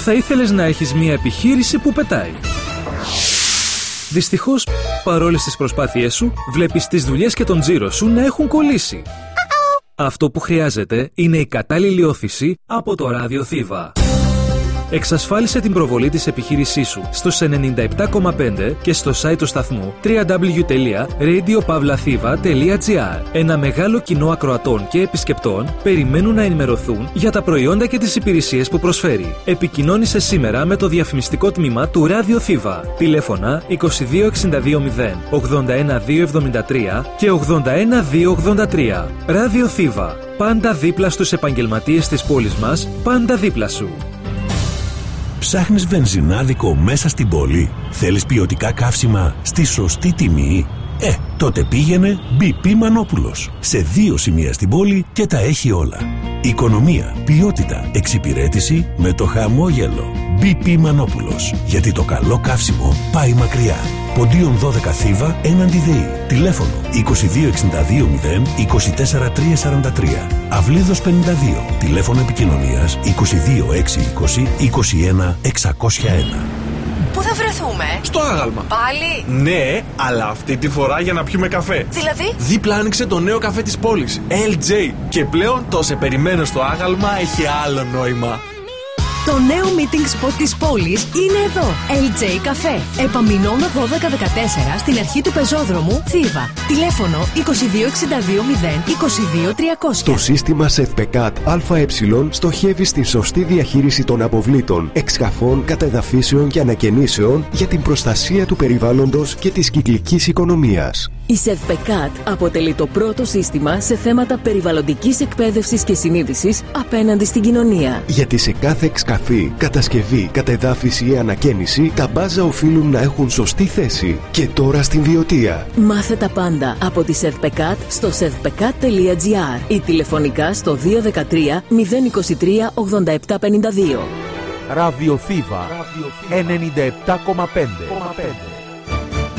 θα ήθελες να έχεις μια επιχείρηση που πετάει. Δυστυχώς, παρόλες τις προσπάθειές σου, βλέπεις τις δουλειές και τον τζίρο σου να έχουν κολλήσει. Αυτό που χρειάζεται είναι η κατάλληλη όθηση από το ράδιο Θήβα. Εξασφάλισε την προβολή της επιχείρησής σου στους 97,5 και στο site του σταθμού www.radiopavlathiva.gr. Ένα μεγάλο κοινό ακροατών και επισκεπτών περιμένουν να ενημερωθούν για τα προϊόντα και τις υπηρεσίες που προσφέρει. Επικοινώνησε σήμερα με το διαφημιστικό τμήμα του Ράδιο Θήβα. Τηλέφωνα 22620 81273 και 81283. Ράδιο Θήβα. Πάντα δίπλα στους επαγγελματίες της πόλης μας, πάντα δίπλα σου. Ψάχνεις βενζινάδικο μέσα στην πόλη? Θέλεις ποιοτικά καύσιμα στη σωστή τιμή? Τότε πήγαινε BP Μανόπουλος. Σε 2 σημεία στην πόλη και τα έχει όλα. Οικονομία, ποιότητα, εξυπηρέτηση με το χαμόγελο. BP Μανόπουλος. Γιατί το καλό καύσιμο πάει μακριά. Ποντίον 12 Θήβα έναντι ΔΕΗ. Τηλέφωνο 2262 0 24 343. Αυλίδος 52. Τηλέφωνο επικοινωνίας 22620 21 601. Πού θα βρεθούμε? Στο άγαλμα. Πάλι? Ναι, αλλά αυτή τη φορά για να πιούμε καφέ. Δηλαδή? Δίπλα άνοιξε το νέο καφέ της πόλης, LJ. Και πλέον το σε περιμένω στο άγαλμα έχει άλλο νόημα. Το νέο meeting spot της πόλης είναι εδώ. LJ Café. Επαμεινώνα 1214 στην αρχή του πεζόδρομου Θήβα. Τηλέφωνο 2262 0 22 300. Το σύστημα ΣΕΔΠΕΚΑΤ ΑΕ στοχεύει στην σωστή διαχείριση των αποβλήτων, εξκαφών, κατεδαφίσεων και ανακαινήσεων για την προστασία του περιβάλλοντος και της κυκλικής οικονομίας. Η ΣΕΔΠΕΚΑΤ αποτελεί το πρώτο σύστημα σε θέματα περιβαλλοντικής εκπαίδευσης και συνείδησης απέναντι στην κοινωνία. Γιατί σε κάθε εξκαφή, κατασκευή, κατεδάφιση ή ανακαίνιση, τα μπάζα οφείλουν να έχουν σωστή θέση. Και τώρα στην Βιωτία. Μάθε τα πάντα από τη ΣΕΔΠΕΚΑΤ στο sedpekat.gr ή τηλεφωνικά στο 213 023 8752. Ράδιο Θήβα 97,5.